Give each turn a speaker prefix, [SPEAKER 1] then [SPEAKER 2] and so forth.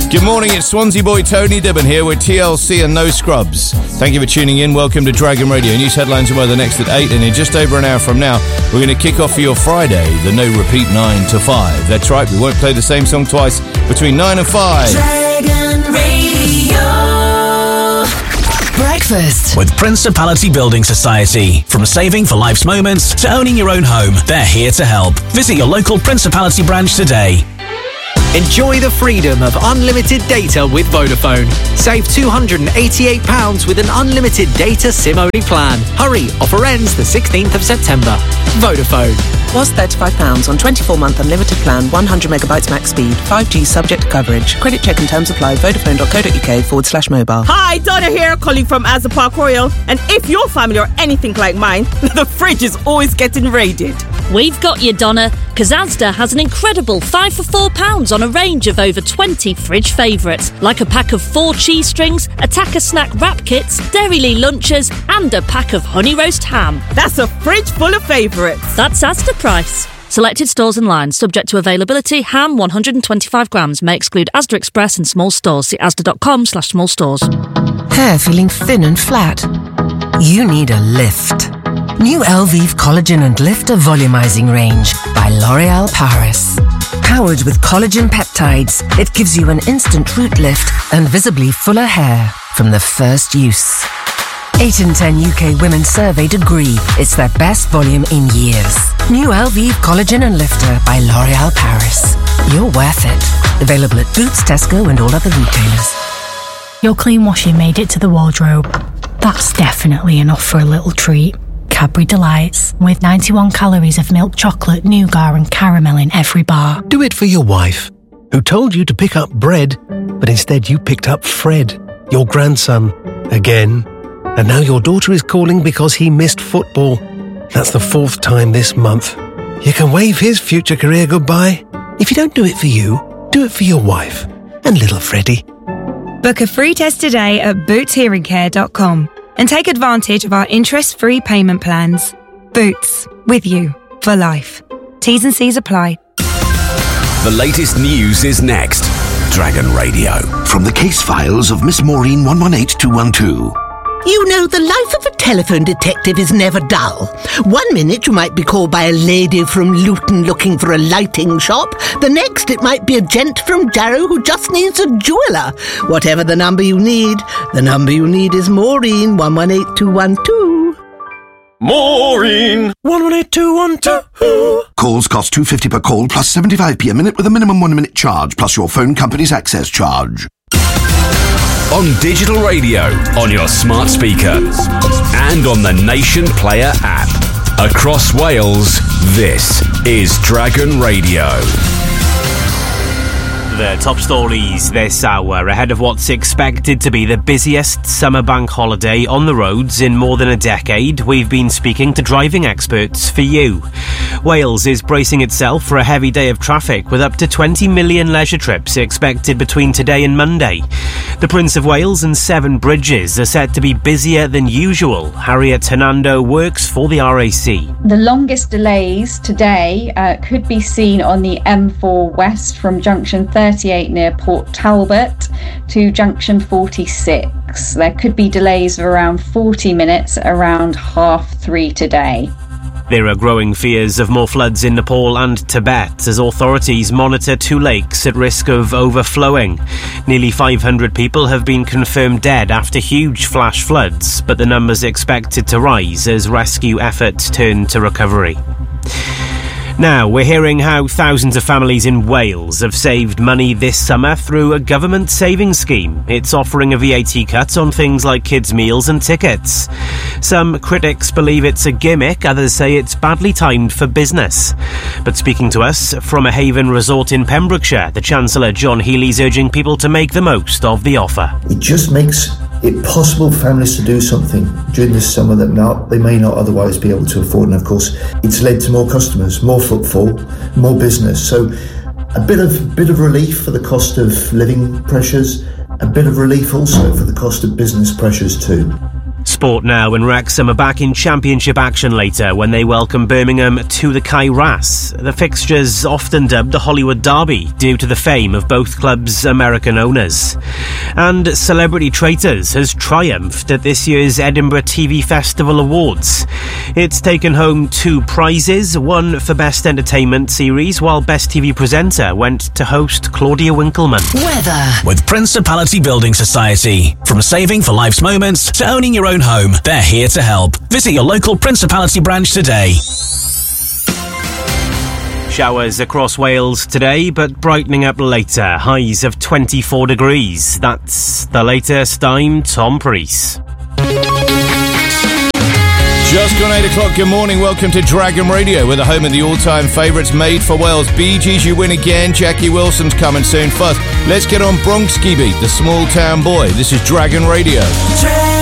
[SPEAKER 1] Good morning, it's Swansea boy Tony Dibben here with TLC and No Scrubs. Thank you for tuning in. Welcome to Dragon Radio. News headlines and weather next at 8, and in just over an hour from now, we're going to kick off for your Friday, the no repeat 9 to 5. That's right, we won't play the same song twice between 9 and 5.
[SPEAKER 2] Dragon Radio.
[SPEAKER 3] Breakfast with Principality Building Society. From saving for life's moments to owning your own home, they're here to help. Visit your local Principality branch today.
[SPEAKER 4] Enjoy the freedom of unlimited data with Vodafone. Save £288 with an unlimited data SIM-only plan. Hurry, offer ends the 16th of September. Vodafone.
[SPEAKER 5] Was £35 on 24-month unlimited plan, 100 megabytes max speed, 5G subject to coverage. Credit check and terms apply. Vodafone.co.uk/mobile.
[SPEAKER 6] Hi, Donna here, calling from Asda Park Royal. And if your family are anything like mine, the fridge is always getting raided.
[SPEAKER 7] We've got you, Donna, because Asda has an incredible 5 for £4 on a range of over 20 fridge favourites, like a pack of 4 cheese strings, a Tacker snack wrap kits, Dairy lunchers, and a pack of honey roast ham.
[SPEAKER 6] That's a fridge full of favourites.
[SPEAKER 7] That's Asda price. Selected stores and lines, subject to availability. Ham 125 grams, may exclude Asda Express and small stores. See asda.com/small stores.
[SPEAKER 8] Hair feeling thin and flat? You need a lift. New Elvive Collagen and Lifter Volumizing Range by L'Oréal Paris. Powered with collagen peptides, it gives you an instant root lift and visibly fuller hair from the first use. 8 in 10 UK women surveyed agree it's their best volume in years. New Elvive Collagen and Lifter by L'Oréal Paris. You're worth it. Available at Boots, Tesco and all other retailers.
[SPEAKER 9] Your clean washing made it to the wardrobe. That's definitely enough for a little treat. Cadbury Delights, with 91 calories of milk chocolate, nougat and caramel in every bar.
[SPEAKER 10] Do it for your wife, who told you to pick up bread, but instead you picked up Fred, your grandson, again. And now your daughter is calling because he missed football. That's the 4th time this month. You can wave his future career goodbye. If you don't do it for you, do it for your wife and little Freddie.
[SPEAKER 11] Book a free test today at bootshearingcare.com and take advantage of our interest-free payment plans. Boots, with you for life. T's and C's apply.
[SPEAKER 12] The latest news is next. Dragon Radio.
[SPEAKER 13] From the case files of Miss Maureen 118212.
[SPEAKER 14] You know, the life of a telephone detective is never dull. 1 minute you might be called by a lady from Luton looking for a lighting shop. The next it might be a gent from Jarrow who just needs a jeweller. Whatever the number you need is Maureen 118212.
[SPEAKER 13] Maureen
[SPEAKER 10] 118212.
[SPEAKER 13] Calls cost £2.50 per call plus 75p a minute with a minimum 1 minute charge plus your phone company's access charge.
[SPEAKER 12] On digital radio, on your smart speaker, and on the Nation Player app. Across Wales, this is Dragon Radio.
[SPEAKER 15] The top stories this hour, ahead of what's expected to be the busiest summer bank holiday on the roads in more than a decade. We've been speaking to driving experts for you. Wales is bracing itself for a heavy day of traffic with up to 20 million leisure trips expected between today and Monday. The Prince of Wales and 7 bridges are set to be busier than usual. Harriet Hernando works for the RAC.
[SPEAKER 16] The longest delays today could be seen on the M4 West from junction 38 near Port Talbot to junction 46. There could be delays of around 40 minutes around 3:30 today.
[SPEAKER 15] There are growing fears of more floods in Nepal and Tibet as authorities monitor 2 lakes at risk of overflowing. Nearly 500 people have been confirmed dead after huge flash floods, but the numbers expected to rise as rescue efforts turn to recovery. Now, we're hearing how thousands of families in Wales have saved money this summer through a government savings scheme. It's offering a VAT cut on things like kids' meals and tickets. Some critics believe it's a gimmick, others say it's badly timed for business. But speaking to us from a Haven resort in Pembrokeshire, the Chancellor John Healey's urging people to make the most of the offer.
[SPEAKER 17] It just makes it possible for families to do something during this summer that they may not otherwise be able to afford. And of course, it's led to more customers, more footfall, more business. So a bit of relief for the cost of living pressures, a bit of relief also for the cost of business pressures too.
[SPEAKER 15] Sport now, and Wrexham are back in Championship action later when they welcome Birmingham to the Kairas. The fixture's often dubbed the Hollywood Derby due to the fame of both clubs' American owners. And Celebrity Traitors has triumphed at this year's Edinburgh TV Festival Awards. It's taken home 2 prizes, one for Best Entertainment Series, while Best TV Presenter went to host Claudia Winkleman.
[SPEAKER 3] Weather with Principality Building Society. From saving for life's moments to owning your own home, they're here to help. Visit your local Principality branch today.
[SPEAKER 15] Showers across Wales today, but brightening up later. Highs of 24 degrees. That's the latest. I'm Tom Preece.
[SPEAKER 1] Just gone 8 o'clock. Good morning. Welcome to Dragon Radio. We're the home of the all-time favourites made for Wales. Bee Gees, you win again. Jackie Wilson's coming soon. First, let's get on Bronxky Beat, the small town boy. This is Dragon Radio.